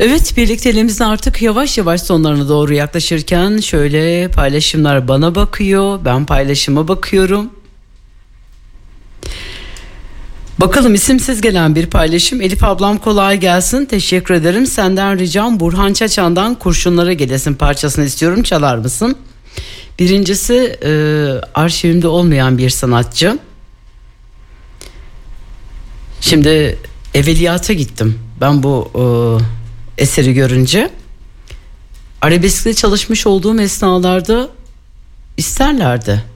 Evet, birlikteliğimizin artık yavaş yavaş sonlarına doğru yaklaşırken şöyle paylaşımlar bana bakıyor, ben paylaşıma bakıyorum. Bakalım, isimsiz gelen bir paylaşım. Elif ablam kolay gelsin, teşekkür ederim. Senden ricam Burhan Çaçan'dan Kurşunlara Gelesin parçasını istiyorum, çalar mısın? Birincisi arşivimde olmayan bir sanatçı. Şimdi evveliyata gittim ben bu eseri görünce. Arabesk'te çalışmış olduğum esnalarda isterlerdi.